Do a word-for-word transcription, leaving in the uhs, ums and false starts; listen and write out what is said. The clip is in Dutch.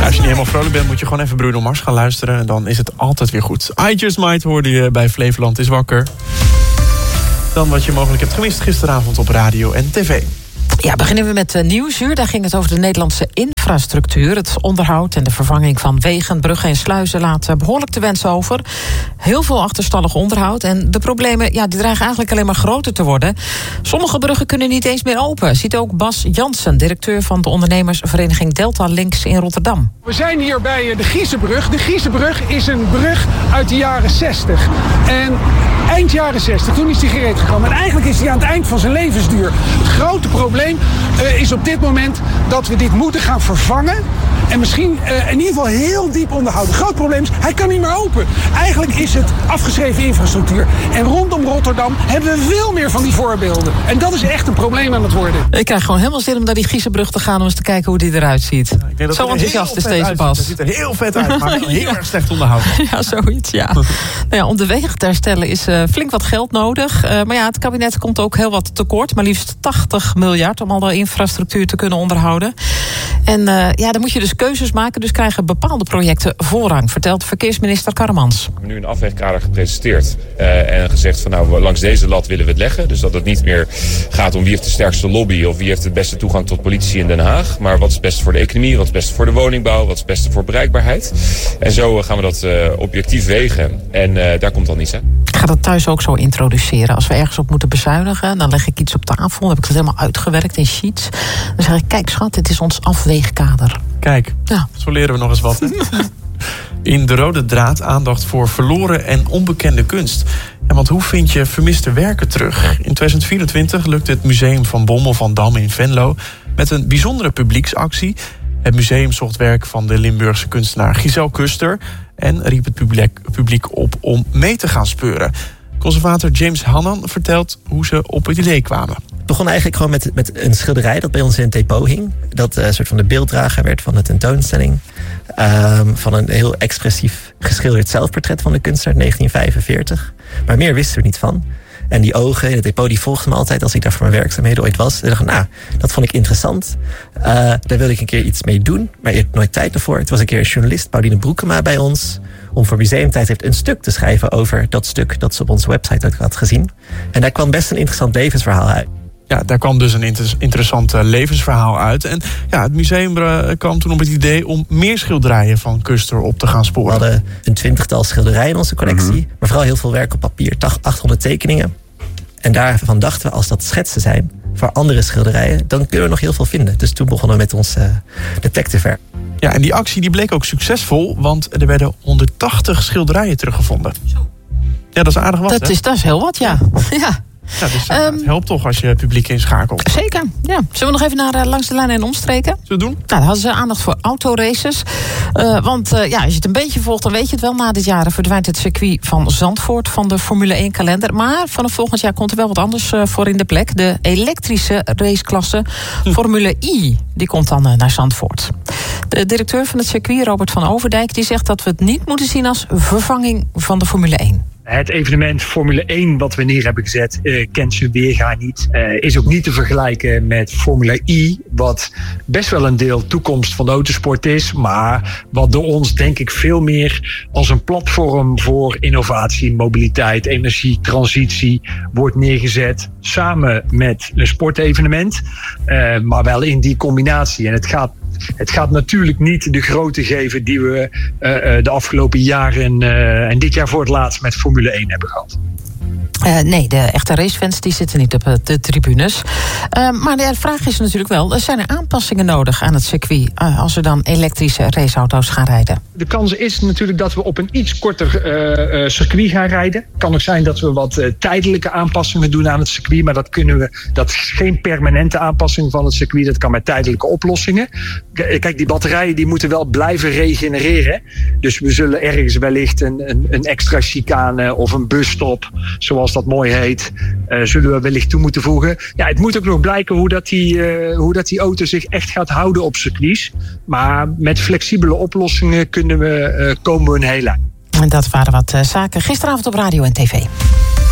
Ja, als je niet helemaal vrolijk bent, moet je gewoon even Bruno Mars gaan luisteren. En dan is het altijd weer goed. I Just Might hoorde je bij Flevoland is wakker. Dan wat je mogelijk hebt gemist gisteravond op radio en tv. Ja, beginnen we met uh, Nieuwsuur. Daar ging het over de Nederlandse infrastructuur. Het onderhoud en de vervanging van wegen, bruggen en sluizen laat uh, behoorlijk te wensen over. Heel veel achterstallig onderhoud. En de problemen ja, die dreigen eigenlijk alleen maar groter te worden. Sommige bruggen kunnen niet eens meer open. Ziet ook Bas Jansen, directeur van de ondernemersvereniging Delta Links in Rotterdam. We zijn hier bij de Giezenbrug. De Giezenbrug is een brug uit de jaren zestig. En eind jaren zestig, toen is die gereed gekomen. En eigenlijk is die aan het eind van zijn levensduur. Het grote probleem uh, is op dit moment dat we dit moeten gaan vervangen. En misschien uh, in ieder geval heel diep onderhouden. Groot probleem is, hij kan niet meer open. Eigenlijk is het afgeschreven infrastructuur. En rondom Rotterdam hebben we veel meer van die voorbeelden. En dat is echt een probleem aan het worden. Ik krijg gewoon helemaal zin om naar die Giezenbrug te gaan om eens te kijken hoe die eruit ziet. Ja, ik denk dat zo enthousiast is deze Bas. Het ziet er heel vet uit, maar heel ja. erg slecht onderhouden. Ja, zoiets, ja. Nou ja, om de wegen te herstellen is uh, flink wat geld nodig. Uh, maar ja, het kabinet komt ook heel wat tekort. Maar liefst tachtig miljard om al de infrastructuur te kunnen onderhouden. En uh, ja, dan moet je dus keuzes maken. Dus krijgen bepaalde projecten voorrang, vertelt verkeersminister Karremans. We hebben nu een afwegkader gepresenteerd. Uh, en gezegd van nou, langs deze lat willen we het leggen. Dus dat het niet meer gaat om wie heeft de sterkste lobby of wie heeft het beste toegang tot politie in Den Haag. Maar wat is het beste voor de economie, wat is het beste voor de woningbouw, wat is het beste voor bereikbaarheid. En zo gaan we dat uh, objectief wegen. En uh, daar komt dan niets aan. Ik ga dat thuis ook zo introduceren. Als we ergens op moeten bezuinigen, dan leg ik iets op tafel. Dan heb ik het helemaal uitgewerkt in sheets. Dan zeg ik, kijk schat, dit is ons afweegkader. Kijk, ja. Zo leren we nog eens wat. Hè? In De Rode Draad aandacht voor verloren en onbekende kunst. Ja, want hoe vind je vermiste werken terug? In tweeduizend vierentwintig lukte het Museum van Bommel van Dam in Venlo met een bijzondere publieksactie. Het museum zocht werk van de Limburgse kunstenaar Giselle Kuster en riep het publiek, publiek op om mee te gaan speuren. Conservator James Hannan vertelt hoe ze op het idee kwamen. Het begon eigenlijk gewoon met, met een schilderij dat bij ons in het depot hing. Dat een uh, soort van de beelddrager werd van de tentoonstelling. Um, van een heel expressief geschilderd zelfportret van de kunstenaar uit negentien vijfenveertig. Maar meer wisten we niet van. En die ogen in het depot die volgden me altijd als ik daar voor mijn werkzaamheden ooit was. En ik dacht, nou, dat vond ik interessant. Uh, daar wilde ik een keer iets mee doen, maar ik had nooit tijd ervoor. Het was een keer een journalist, Pauline Broekema, bij ons, om voor Museumtijd heeft een stuk te schrijven over dat stuk dat ze op onze website ook had gezien. En daar kwam best een interessant levensverhaal uit. Ja, daar kwam dus een inter- interessant uh, levensverhaal uit. En ja, het museum uh, kwam toen op het idee om meer schilderijen van Kuster op te gaan sporen. We hadden een twintigtal schilderijen in onze collectie. Mm-hmm. Maar vooral heel veel werk op papier, achthonderd tekeningen. En daarvan dachten we, als dat schetsen zijn voor andere schilderijen, dan kunnen we nog heel veel vinden. Dus toen begonnen we met ons uh, detective. Ja, en die actie die bleek ook succesvol, want er werden honderdtachtig schilderijen teruggevonden. Ja, dat is aardig wat, dat hè? Is, dat is heel wat, ja. ja. Ja, dus uh, um, het helpt toch als je publiek inschakelt. Zeker, ja. Zullen we nog even naar uh, Langs de Lijn en Omstreken? Zullen we doen? Nou, dan hadden ze aandacht voor autoraces. Uh, want uh, ja, als je het een beetje volgt, dan weet je het wel. Na dit jaar verdwijnt het circuit van Zandvoort van de Formule één kalender. Maar vanaf volgend jaar komt er wel wat anders uh, voor in de plek. De elektrische raceklasse hm. Formule I. Die komt dan uh, naar Zandvoort. De directeur van het circuit, Robert van Overdijk, die zegt dat we het niet moeten zien als vervanging van de Formule één. Het evenement Formule één wat we neer hebben gezet, uh, kent zijn weerga niet. Uh, is ook niet te vergelijken met Formule I, wat best wel een deel toekomst van de autosport is. Maar wat door ons denk ik veel meer als een platform voor innovatie, mobiliteit, energie, transitie wordt neergezet. Samen met een sportevenement, uh, maar wel in die combinatie. En het gaat Het gaat natuurlijk niet de grootte geven die we uh, de afgelopen jaren uh, en dit jaar voor het laatst met Formule één hebben gehad. Uh, nee, de echte racefans die zitten niet op de tribunes. Uh, maar de vraag is natuurlijk wel, zijn er aanpassingen nodig aan het circuit uh, als er dan elektrische raceauto's gaan rijden? De kans is natuurlijk dat we op een iets korter uh, uh, circuit gaan rijden. Het kan ook zijn dat we wat uh, tijdelijke aanpassingen doen aan het circuit, maar dat kunnen we. Dat is geen permanente aanpassing van het circuit. Dat kan met tijdelijke oplossingen. Kijk, die batterijen die moeten wel blijven regenereren. Dus we zullen ergens wellicht een, een, een extra chicane of een busstop, zoals dat mooi heet, uh, zullen we wellicht toe moeten voegen. Ja, het moet ook nog blijken hoe dat die, uh, hoe dat die auto zich echt gaat houden op circuits. Maar met flexibele oplossingen kunnen we, uh, komen we een heel eind. En dat waren wat uh, zaken gisteravond op radio en tv.